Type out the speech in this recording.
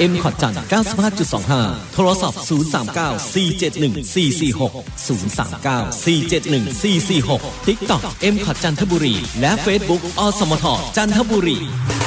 M ขอดจัน 95.25 โทรศัพท์ 039-471-446 039-471-446 TikTok M ขอดจันทบุรีและ Facebook อสมทจันทบุรี